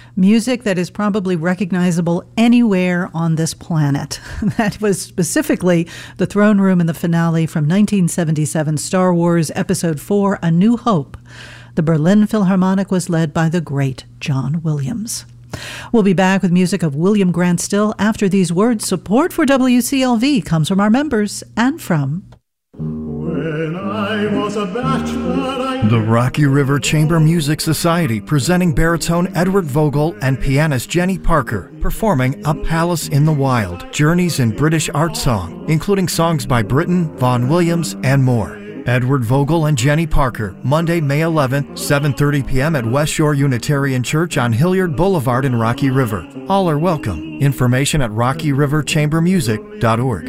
Music that is probably recognizable anywhere on this planet. That was specifically the throne room in the finale from 1977 Star Wars Episode 4, A New Hope. The Berlin Philharmonic was led by the great John Williams. We'll be back with music of William Grant Still after these words. Support for WCLV comes from our members and from... When I was a bachelor, The Rocky River Chamber Music Society presenting baritone Edward Vogel and pianist Jenny Parker performing A Palace in the Wild, Journeys in British Art Song, including songs by Britten, Vaughan Williams, and more. Edward Vogel and Jenny Parker, Monday, May 11th, 7:30 p.m. at West Shore Unitarian Church on Hilliard Boulevard in Rocky River. All are welcome. Information at rockyriverchambermusic.org.